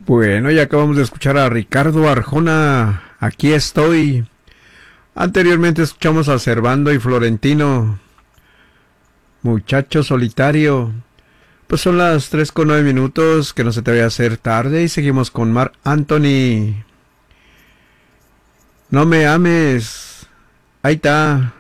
Bueno, ya acabamos de escuchar a Ricardo Arjona, Aquí estoy. Anteriormente escuchamos a Servando y Florentino, Muchacho Solitario. Pues son las 3:09, que no se te vaya a hacer tarde, y seguimos con Marc Anthony. No me ames. Ahí está.